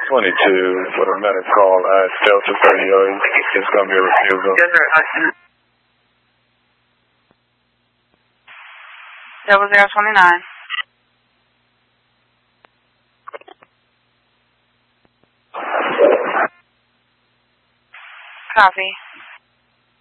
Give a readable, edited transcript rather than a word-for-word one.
22 with a medic call at Delta 38. It's going to be a refusal. Double 029. Copy.